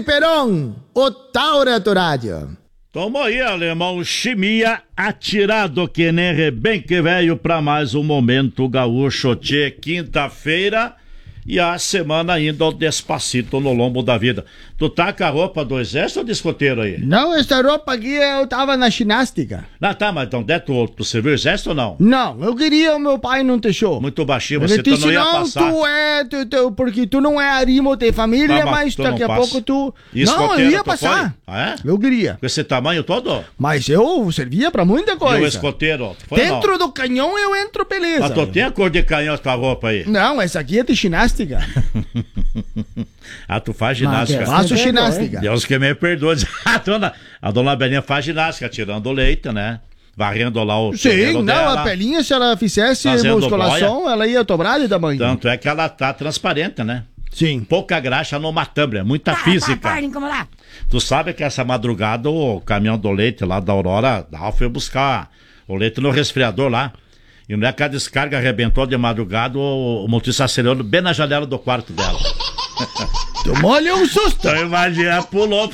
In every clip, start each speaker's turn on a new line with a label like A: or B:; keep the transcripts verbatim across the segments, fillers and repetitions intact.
A: Peron, o Taura do Rádio.
B: Toma aí, alemão, chimia atirado que nem rebenque velho pra mais um Momento Gaúcho, tchê, quinta-feira e a semana ainda ao Despacito no lombo da vida. Tu tá com a roupa do exército ou de escoteiro aí?
A: Não, essa roupa aqui eu tava na ginástica.
B: Ah, tá, mas então der tu, tu serviu o exército ou não?
A: Não, eu queria, o meu pai não deixou.
B: Muito baixinho, você
A: disse,
B: então não ia
A: não,
B: passar.
A: tu é, tu, tu, porque tu não é arrimo de família,
B: Não, mas
A: mas
B: tu
A: daqui
B: não
A: a
B: passa.
A: pouco tu...
B: E
A: Não, eu
B: escoteiro
A: ia
B: tu
A: passar.
B: foi? Ah, é?
A: Eu queria.
B: Com esse tamanho todo?
A: Mas eu servia pra muita
B: E o
A: coisa.
B: escoteiro? Tu foi ou não?
A: Dentro do canhão eu entro, beleza.
B: Mas tu tem a cor de canhão essa roupa aí?
A: Não, essa aqui é de ginástica.
B: Ah, tu faz ginástica.
A: Eu faço ginástica.
B: Deus que me perdoe. A dona, a dona Belinha faz ginástica, tirando o leite, né? Varrendo lá o
A: Sim,
B: terreno
A: não,
B: dela.
A: a Pelinha, se ela fizesse
B: Fazendo
A: musculação,
B: boia.
A: ela ia dobrar de tamanho.
B: Tanto é que ela tá transparente, né?
A: Sim.
B: Pouca graxa no matambre, é muita
C: Para,
B: física.
C: para, para de incomodar.
B: Tu sabe que essa madrugada o caminhão do leite lá da Aurora da foi buscar o leite no resfriador lá. E não é que a descarga arrebentou de madrugada, o, o motorista acelerou bem na janela do quarto dela.
A: Tomou-lhe um susto.
B: Então imagina, pulou.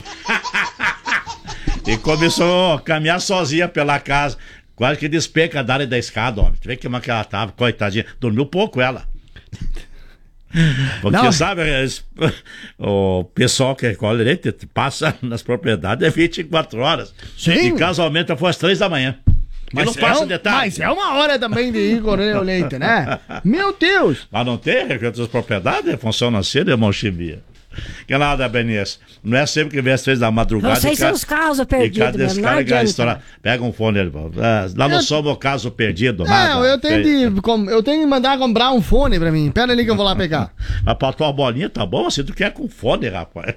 B: E começou a caminhar sozinha pela casa. Quase que despenca da área da escada, homem. Tu vê que como é que ela tava, coitadinha. Dormiu pouco ela. Porque
A: Não.
B: sabe, es- o pessoal que recolhe leite passa nas propriedades é vinte e quatro horas.
A: Sim.
B: E casualmente foi às três da manhã. Mas não
A: é
B: passa
A: um-
B: detalhe.
A: Mas é uma hora também de ir correr o leite, né? Meu Deus.
B: Mas não tem recolhimento das propriedades? Funciona assim, irmão Chibia. Que nada, Benício. Não é sempre que vem às três da madrugada.
C: Vocês
B: e ca-
C: são os casos
B: E
C: perdidos
B: cada
C: mesmo, não
B: descarga a
C: adianta.
B: história. Pega um fone, irmão. Ah, lá não
A: Eu-
B: somos o caso perdido, nada.
A: Não, eu tenho, de, com- eu tenho que mandar comprar um fone pra mim. Pera ali que eu vou lá pegar.
B: Mas pra tua bolinha tá bom assim, tu quer com fone, rapaz.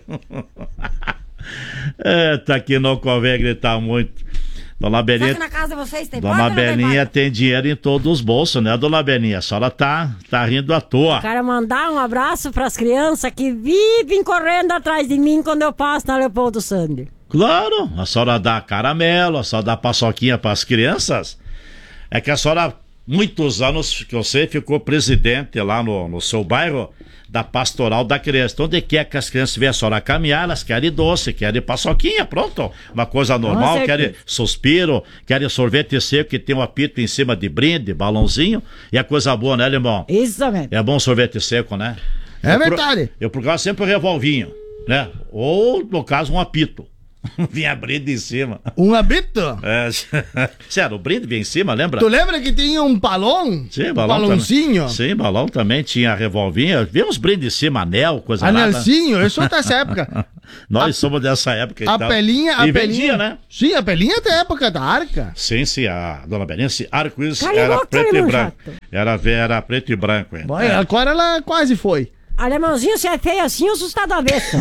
B: É, tá aqui não convém gritar muito. Dona
C: Só
B: Belinha,
C: que na casa de vocês tem
B: Dona
C: porta ou não tem
B: Belinha
C: porta?
B: tem dinheiro em todos os bolsos, né, Dona Belinha? A senhora tá, tá rindo à toa.
C: Quero mandar um abraço pras crianças que vivem correndo atrás de mim quando eu passo na Leopoldo Sande.
B: Claro, a senhora dá caramelo, a senhora dá paçoquinha pras crianças. É que a senhora, muitos anos que eu sei, ficou presidente lá no, no seu bairro da Pastoral da Criança. Então, onde quer que as crianças veem a senhora caminhar, elas querem doce, querem paçoquinha, pronto. Uma coisa normal,
C: certeza.
B: querem suspiro, querem sorvete seco que tem um apito em cima de brinde, balãozinho. E é coisa boa, né, Limão?
C: Isso mesmo.
B: É bom sorvete seco, né?
A: É
B: Eu pro-
A: verdade.
B: Eu procuro sempre um revolvinho, né? Ou, no caso, um apito. Vinha brinde em cima.
A: Um habito.
B: É, sério, o brinde vinha em cima, lembra?
A: Tu lembra que tinha um balão?
B: Sim,
A: um
B: balão
A: balãozinho?
B: também. Sim, balão também tinha revolvinha. Vinha uns brindes em cima, anel, coisa nada.
A: Anelzinho, eu sou dessa época.
B: Nós
A: A-
B: somos dessa época.
A: A
B: então.
A: pelinha, a
B: E
A: pelinha.
B: vendia, né?
A: Sim, a pelinha é da época da arca.
B: Sim, sim, a dona Belinha, sim, arco-íris
C: Cala a
B: era
C: boca,
B: preto e
C: irmão
B: branco.
C: chato.
B: Era, era preto e branco. hein?
A: Boy, agora ela quase foi.
C: Alemãozinho, se é feio assim, eu assustado a avesso.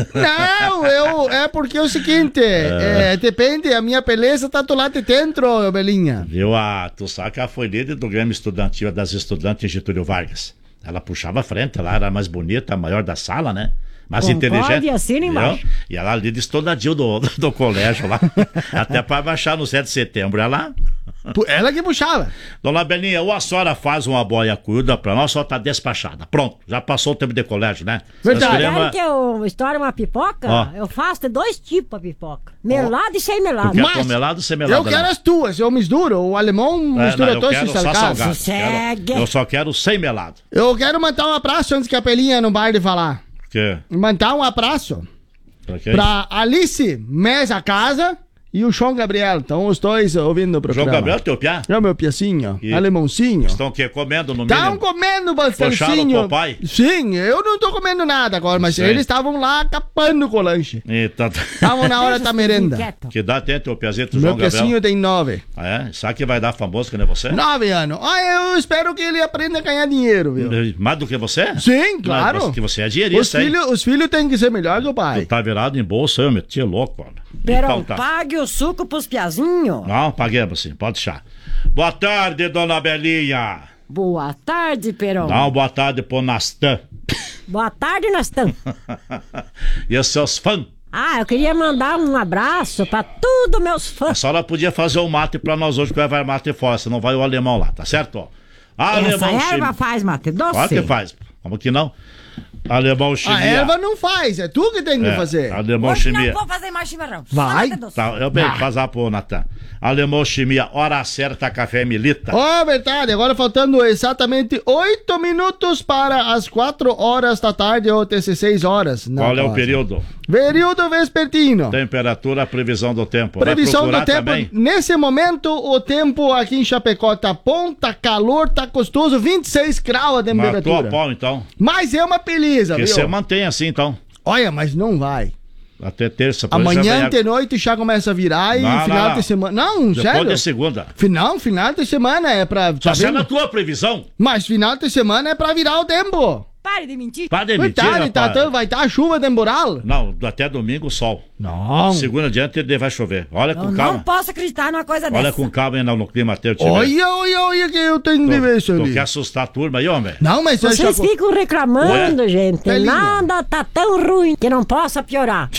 A: Não, eu, é porque é o seguinte, é, depende, a minha beleza tá do lado de dentro, Belinha.
B: Viu? A, tu sabe que ela foi líder do Grêmio Estudantil das Estudantes em Getúlio Vargas. Ela puxava a frente, ela era a mais bonita, a maior da sala, né? Mais
C: Concorde
B: inteligente.
C: e assina
B: Viu?
C: embaixo.
B: E ela líder estudantil do, do, do colégio lá. Até para baixar no sete de setembro. Ela.
A: Pu- Ela que puxava.
B: Dona Belinha, ou a senhora faz uma boia cuida pra nós, só tá despachada. Pronto, já passou o tempo de colégio, né?
A: Verdade.
B: Nós queremos-
C: Querem que eu estoure uma pipoca?
B: Ó.
C: Eu faço de dois tipos de pipoca. Melado e sem
B: Tu
C: melado.
B: quer
A: Mas
B: com melado ou sem melado?
A: Eu quero
B: né?
A: as tuas, eu misturo. O alemão
B: É,
A: mistura
B: não, eu
A: todos
B: quero
A: esses
B: só
A: salgados.
B: salgado.
C: Sossegue.
B: Quero- Eu só quero sem melado.
A: Eu quero mandar um abraço antes que a Pelinha no bar de falar.
B: Que?
A: Mandar um abraço
B: Pra quê?
A: pra Alice Mesa Casa e o João Gabriel. Estão os dois ouvindo o programa.
B: João Gabriel, teu piá?
A: É o meu piacinho,
B: E-
A: alemãozinho.
B: Estão o quê? Comendo no
A: Estavam
B: mínimo?
A: comendo
B: Puxaram
A: bastantinho.
B: o papai?
A: Sim, eu não tô comendo nada agora, mas
B: Sei.
A: eles estavam lá capando com o lanche.
B: Eita,
A: Estavam na hora da merenda.
C: Quieto.
B: que idade tem teu piazito,
A: Meu
B: João Gabriel?
A: piacinho tem nove.
B: Ah, é? Sabe que vai dar famoso que nem você?
A: Nove anos. Ah, eu espero que ele aprenda a ganhar dinheiro, viu?
B: Mais do que você?
A: Sim, claro.
B: Mas que você é
A: Os
B: dinheirista, hein?
A: filhos os filhos têm que ser melhor que o
B: Tu
A: pai.
B: tá virado em bolsa, eu meti louco, olha.
C: Perão,
B: tá.
C: pague o suco pros piazinhos.
B: Não, paguemos sim, pode deixar. Boa tarde, dona Belinha.
C: Boa tarde, Perão.
B: Dá uma boa tarde pro Nastan.
C: Boa tarde, Nastan.
B: E os seus fãs.
C: Ah, eu queria mandar um abraço pra todos meus
B: A
C: fãs.
B: senhora podia fazer um mate pra nós hoje, que vai mate fora, senão vai o alemão lá, tá certo? Ó.
C: Essa
B: Alemão
C: erva
B: Chile.
C: faz mate doce?
B: Claro que faz. Como que não? Alemão chimia.
A: A erva não faz, é tu que tem que
B: É,
A: fazer.
B: Alemão
C: Hoje
B: chimia.
C: não vou fazer mais chimarrão.
A: Vai.
C: Só doce.
B: Tá, eu bem,
A: Ah.
B: faz a pô, Natan. Alemão chimia, hora certa, café Milita.
A: Ó, verdade, agora faltando exatamente oito minutos para as quatro horas da tarde ou dezesseis horas. na
B: Qual é o
A: roça.
B: período?
A: Período vespertino.
B: Temperatura, previsão do tempo. Vai
A: Previsão do
B: procurar
A: tempo.
B: também?
A: Nesse momento, o tempo aqui em Chapecó tá bom, tá calor, tá gostoso, vinte e seis graus a
B: Matou a
A: temperatura.
B: pau, então.
A: Mas é uma beleza,
B: Que
A: viu?
B: você mantém assim, então.
A: Olha, mas não vai.
B: Até terça. por exemplo,
A: Amanhã
B: já-
A: de noite já começa a virar e
B: Não,
A: final
B: não, não.
A: de semana. Não,
B: Depois
A: sério.
B: de segunda.
A: Final, final de semana é pra.
B: Só
A: tá
B: se é
A: vendo?
B: na tua previsão.
A: Mas final de semana é pra virar o tempo.
C: Pare de mentir.
B: Para de mentir,
A: Verdade, tá,
B: rapaz.
A: tão- vai estar chuva temporal.
B: Não, até domingo sol.
A: Não.
B: Segunda adiante ele vai chover. Olha
C: Eu
B: com
C: não
B: calma.
C: posso acreditar numa coisa
B: Olha
C: dessa.
B: com calma aí no, no clima teu. te ver.
A: Olha, olha, olha que eu tenho que ver isso
B: Tu
A: ali.
B: quer assustar a turma aí, homem?
A: Não, mas eu
C: Vocês
A: já-
C: ficam reclamando, gente.
A: Pelinha.
C: Nada tá tão ruim que não possa piorar.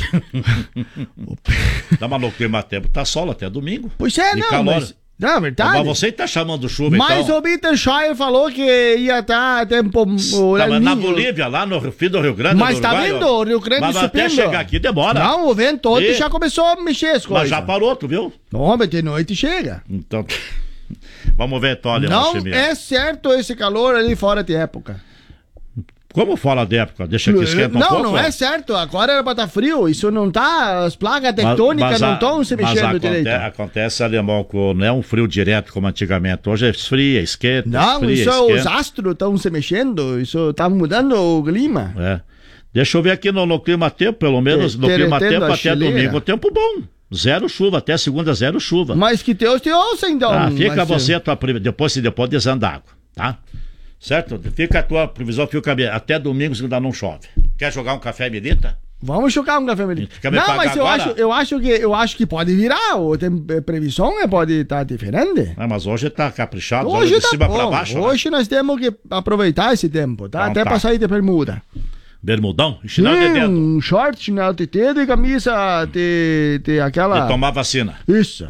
B: Dá uma no clima tempo. Tá sol até domingo.
A: Pois é,
B: E
A: não,
B: calor.
A: mas. Não, é verdade.
B: Mas você tá chamando chuva,
A: Mas
B: então.
A: o Peter Schreier falou que ia estar tempo. o
B: Tá,
A: El
B: mas na
A: Niño.
B: Bolívia, lá no fim do Rio Grande
A: Mas
B: no
A: tá
B: Uruguai,
A: vendo?
B: ó.
A: O Rio Grande
B: Mas até
A: subindo.
B: chegar aqui demora.
A: Não, o vento ontem
B: E-
A: já começou a mexer as coisas.
B: Mas já parou, tu viu?
A: Não, mas de noite chega.
B: Então. Vamos ver, então, Alemão
A: Não
B: chimia.
A: é certo esse calor ali fora de época.
B: Como fala de época? Deixa que esquenta um
A: não,
B: pouco.
A: não é certo. Agora era pra estar frio. Isso não tá. As placas tectônicas não estão se mexendo
B: mas
A: direito.
B: aconte- Acontece, Alemão, que não é um frio direto como antigamente. Hoje é esfria, esquenta.
A: Não,
B: esfria,
A: isso é os
B: esquenta.
A: astros estão se mexendo. Isso tá mudando o clima.
B: É. Deixa eu ver aqui no, no clima tempo, pelo menos no
A: Derretendo
B: clima tempo
A: a
B: até
A: chaleira.
B: domingo. Tempo bom. Zero chuva, até segunda zero chuva.
A: Mas que Deus te ouça, então.
B: Ah, fica
A: Marcelo.
B: você a tua previsão. Depois se depois desanda água, tá? Certo? Fica a tua previsão, fica até domingo se ainda não chove. Quer jogar um café Milita?
A: Vamos chocar um café melito.
B: Quer me
A: Não,
B: pagar
A: mas eu
B: agora?
A: acho, eu acho que eu acho que pode virar. O tem previsão é, pode estar diferente.
B: Ah, mas hoje tá caprichado,
A: Hoje
B: de
A: tá
B: cima
A: bom.
B: pra baixo. né?
A: Hoje nós temos que aproveitar esse tempo, tá?
B: Então
A: Até
B: tá.
A: pra sair de bermuda.
B: Bermudão, chinelo de dedo.
A: Um short, chinelo de dedo e camisa de, de aquela...
B: De tomar vacina.
A: Isso.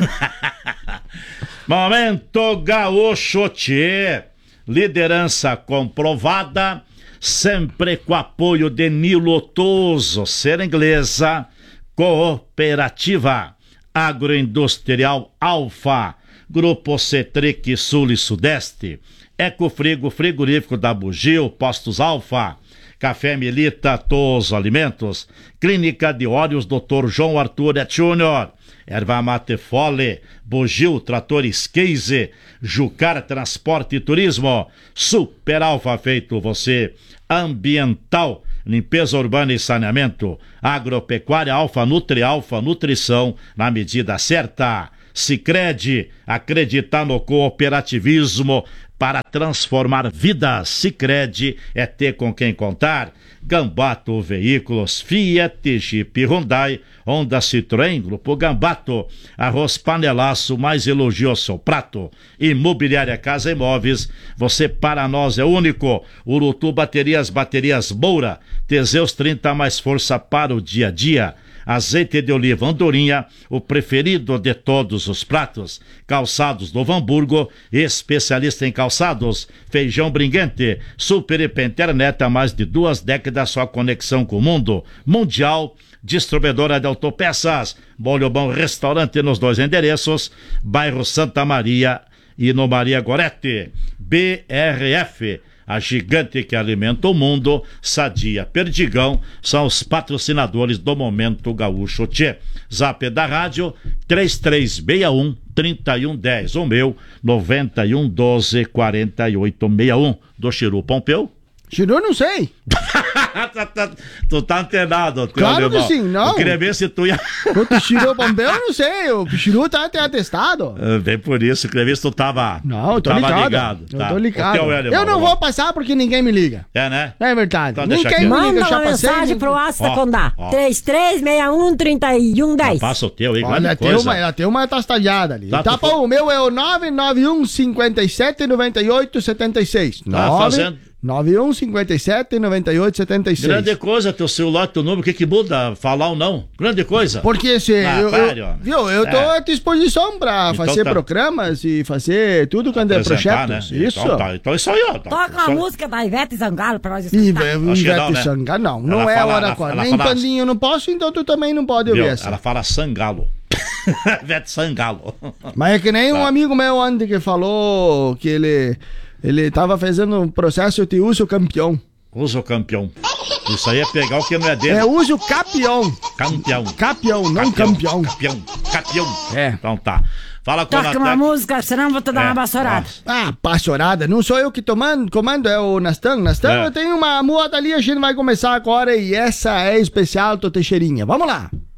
B: Momento Gaúcho Tchê. Liderança comprovada, sempre com apoio de Nilo Toso, Ser Inglesa, Cooperativa, Agroindustrial Alfa, Grupo Cetric Sul e Sudeste, Ecofrigo Frigorífico da Bugio, Postos Alfa, Café Milita, Toso Alimentos, Clínica de Óleos doutor João Arthur Et Júnior, Erva Mate Fole, Bugio Tratores Case, Jucar Transporte e Turismo, Super Alfa Feito Você, Ambiental, Limpeza Urbana e Saneamento, Agropecuária Alfa Nutri Alfa Nutrição, na medida certa. Sicredi, acreditar no cooperativismo para transformar vidas. Sicredi é ter com quem contar. Gambato Veículos, Fiat, Jeep, Hyundai, Honda, Citroën, Grupo Gambato, Arroz Panelaço, mais elogio ao seu prato. Imobiliária Casa Imóveis, você para nós é único. Urutu Baterias, Baterias Moura, Teseus trinta mais força para o dia a dia. Azeite de oliva Andorinha, o preferido de todos os pratos. Calçados Novo Hamburgo, especialista em calçados. Feijão Bringuente, Super I P Internet há mais de duas décadas, sua conexão com o mundo mundial. Distribuidora de autopeças, Molho Bom Restaurante nos dois endereços, bairro Santa Maria e no Maria Gorete. B R F, a gigante que alimenta o mundo, Sadia Perdigão, são os patrocinadores do Momento Gaúcho Tchê. Zap da rádio, três três seis um, três um um zero, o meu, nove um doze, quatro oito seis um, do Chiru Pompeu.
A: Chiru, não sei.
B: Tu tá antenado, teu
A: Claro
B: alemão.
A: que sim, não.
B: Eu queria ver se tu ia...
A: O Chiru Pompeu, eu não sei. O Chiru tá até atestado.
B: Ah, Bem por isso, eu queria ver se tu tava...
A: Não, eu tô
B: tava
A: ligado.
B: ligado.
A: Eu
B: tá.
A: tô ligado.
B: O teu é alemão,
A: Eu não
B: alemão.
A: vou passar porque ninguém me liga.
B: É, né?
A: É verdade.
B: Então deixa
A: ninguém
B: aqui, ó.
A: me liga,
C: Manda
A: já
C: uma
A: passei.
C: mensagem pro WhatsApp
B: Ó,
C: Condá.
B: ó.
C: três três seis um, três um um zero.
B: Passa o teu aí,
A: Olha,
B: grande
A: tem
B: coisa.
A: uma, ela tem uma tastalhada ali.
B: Tá,
A: Tá,
B: tu
A: bom, o meu é o nove nove um, cinco sete, nove oito, sete seis.
B: Tá fazendo,
A: nove um cinco sete, nove oito sete seis.
B: Grande coisa, teu celular, teu número, o que que muda? Falar ou não? Grande coisa.
A: Porque se
B: Ah,
A: eu,
B: pare,
A: eu,
B: homem.
A: viu, eu tô
B: É.
A: à disposição pra
B: Então
A: fazer
B: tá.
A: programas e fazer tudo quando é
B: Apresentar,
A: projetos.
B: né?
A: Isso.
B: Então, tá. Então isso aí, ó. Tá.
C: Toca
B: Isso
C: uma
B: aí.
C: música da Ivete Sangalo pra nós
A: E
C: escutar.
B: Acho que não,
A: Ivete
B: né?
A: Sangalo, não, não
B: Ela
A: é
B: fala-
A: hora
B: ela-
A: agora.
B: ela
A: Nem
B: fala-
A: Pandinho eu não posso, então tu também não pode ouvir
B: Viu?
A: essa.
B: Ela fala Sangalo. Vete Sangalo.
A: Mas é que nem um
B: Tá.
A: amigo meu ontem que falou que ele, ele tava fazendo um processo de uso campeão.
B: Usa o campeão. Isso aí é pegar o que não é dele.
A: É uso capião.
B: Campeão.
A: Capião, não campeão.
B: Campeão. Campeão.
A: É.
B: Então tá. Fala com a
C: Toca uma
B: Natec.
C: música, senão eu vou te dar
B: É,
C: uma vassourada.
B: nossa.
A: Ah, pastorada. Não sou eu que tomando, comando, é o Nastan. Nastan,
B: É.
A: eu tenho uma moda ali, a gente vai começar agora e essa é especial do Teixeirinha. Vamos lá.